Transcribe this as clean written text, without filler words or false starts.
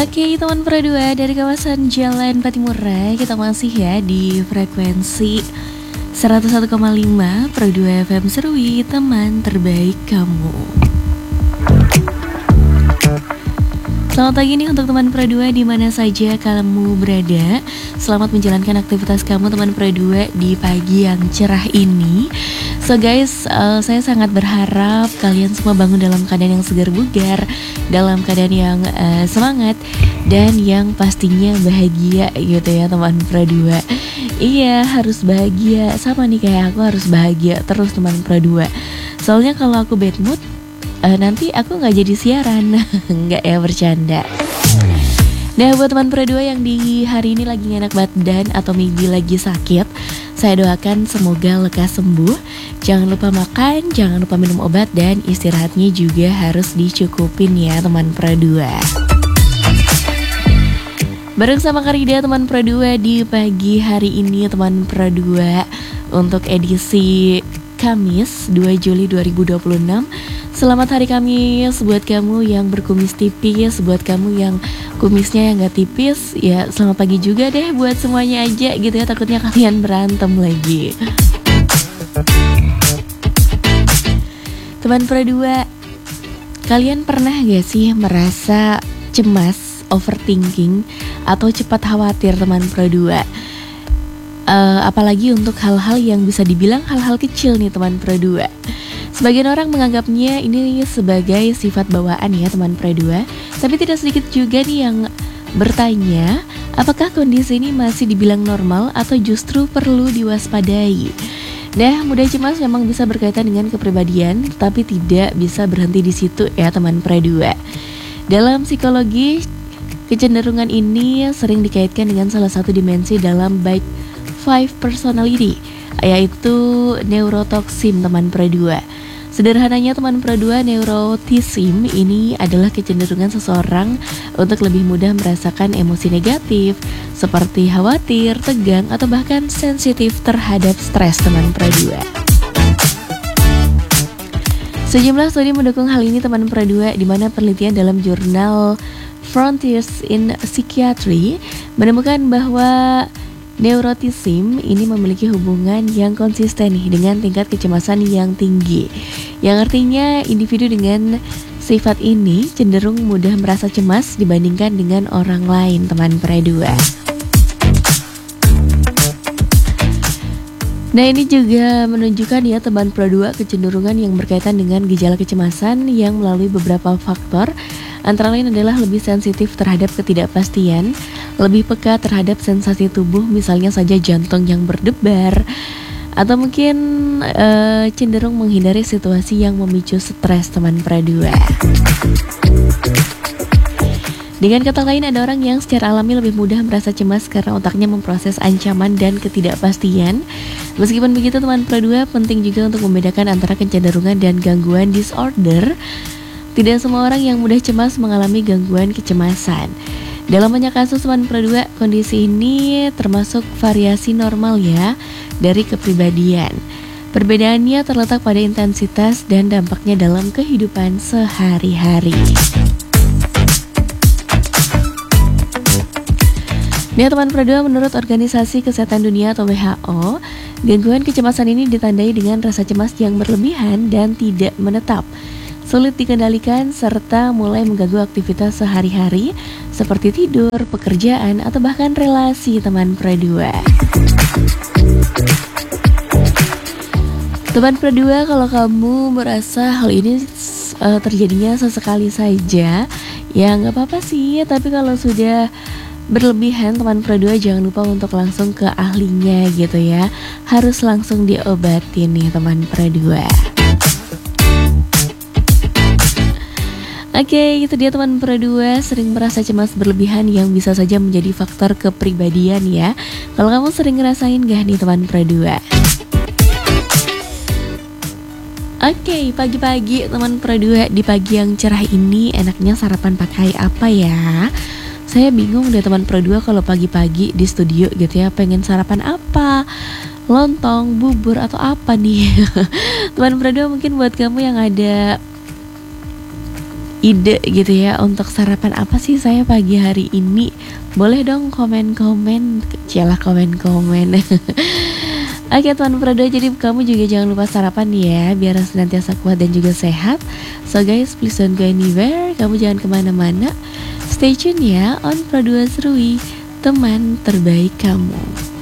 Oke teman Pro 2 dari kawasan Jalan Patimura, kita masih ya di frekuensi 101,5 Pro 2 FM Serui, teman terbaik kamu. Selamat pagi nih untuk teman Pro 2 di mana saja kamu berada. Selamat menjalankan aktivitas kamu teman Pro 2 di pagi yang cerah ini. So guys, saya sangat berharap kalian semua bangun dalam keadaan yang segar bugar, dalam keadaan yang semangat, dan yang pastinya bahagia gitu ya teman Pro 2. Iya, harus bahagia, sama nih kayak aku harus bahagia terus teman Pro 2. Soalnya kalau aku bad mood, nanti aku gak jadi siaran. Enggak ya, bercanda. Nah buat teman Pro 2 yang di hari ini lagi gak enak badan atau maybe lagi sakit, saya doakan semoga lekas sembuh. Jangan lupa makan, jangan lupa minum obat, dan istirahatnya juga harus dicukupin ya teman Pro 2. Bareng sama Karida teman Pro 2 di pagi hari ini teman Pro 2, untuk edisi Kamis 2 Juli 2026. Selamat hari Kamis buat kamu yang berkumis tipis, buat kamu yang kumisnya yang gak tipis. Ya selamat pagi juga deh buat semuanya aja gitu ya, takutnya kalian berantem lagi. Teman Pro 2, kalian pernah gak sih merasa cemas, overthinking, atau cepat khawatir teman Pro 2? Apalagi untuk hal-hal yang bisa dibilang hal-hal kecil nih teman Pro 2. Sebagian orang menganggapnya ini sebagai sifat bawaan ya teman Pro 2. Tapi tidak sedikit juga nih yang bertanya, apakah kondisi ini masih dibilang normal atau justru perlu diwaspadai? Nah, mudah cemas memang bisa berkaitan dengan kepribadian, tapi tidak bisa berhenti di situ ya teman Pro 2. Dalam psikologi, kecenderungan ini sering dikaitkan dengan salah satu dimensi dalam Big Five Personality, yaitu neurotoxin teman Pro 2. Sederhananya teman Pro 2, neuroticism ini adalah kecenderungan seseorang untuk lebih mudah merasakan emosi negatif seperti khawatir, tegang, atau bahkan sensitif terhadap stres teman Pro 2. Sejumlah studi mendukung hal ini teman Pro 2, di mana penelitian dalam jurnal Frontiers in Psychiatry menemukan bahwa neuroticism ini memiliki hubungan yang konsisten nih dengan tingkat kecemasan yang tinggi, yang artinya individu dengan sifat ini cenderung mudah merasa cemas dibandingkan dengan orang lain teman Pro 2. Nah ini juga menunjukkan ya teman Pro 2 kecenderungan yang berkaitan dengan gejala kecemasan yang melalui beberapa faktor. Antara lain adalah lebih sensitif terhadap ketidakpastian, lebih peka terhadap sensasi tubuh, misalnya saja jantung yang berdebar, atau mungkin cenderung menghindari situasi yang memicu stres teman Pro 2. Dengan kata lain, ada orang yang secara alami lebih mudah merasa cemas karena otaknya memproses ancaman dan ketidakpastian. Meskipun begitu teman Pro 2, penting juga untuk membedakan antara kecenderungan dan gangguan disorder. Tidak semua orang yang mudah cemas mengalami gangguan kecemasan. Dalam banyak kasus teman Pro 2, kondisi ini termasuk variasi normal ya dari kepribadian. Perbedaannya terletak pada intensitas dan dampaknya dalam kehidupan sehari-hari. Nah teman Pro 2, menurut Organisasi Kesehatan Dunia atau WHO, gangguan kecemasan ini ditandai dengan rasa cemas yang berlebihan dan tidak menetap, sulit dikendalikan, serta mulai mengganggu aktivitas sehari-hari seperti tidur, pekerjaan, atau bahkan relasi teman Pro 2. Teman Pro 2, kalau kamu merasa hal ini terjadinya sesekali saja, ya nggak apa-apa sih. Tapi kalau sudah berlebihan teman Pro 2, jangan lupa untuk langsung ke ahlinya gitu ya. Harus langsung diobatin nih teman Pro 2. Oke, itu dia teman Pro 2, sering merasa cemas berlebihan yang bisa saja menjadi faktor kepribadian ya. Kalau kamu sering ngerasain gak nih teman Pro 2? Oke, pagi-pagi teman Pro 2, di pagi yang cerah ini enaknya sarapan pakai apa ya? Saya bingung deh teman Pro 2 kalau pagi-pagi di studio gitu ya, pengen sarapan apa? Lontong, bubur, atau apa nih? Teman Pro 2, mungkin buat kamu yang ada ide gitu ya untuk sarapan apa sih saya pagi hari ini? Boleh dong komen-komen, celah komen-komen. Oke teman Prodo, jadi kamu juga jangan lupa sarapan ya, biar senantiasa kuat dan juga sehat. So guys, please don't go anywhere, kamu jangan kemana-mana. Stay tune ya on Pro 2 Serui, teman terbaik kamu.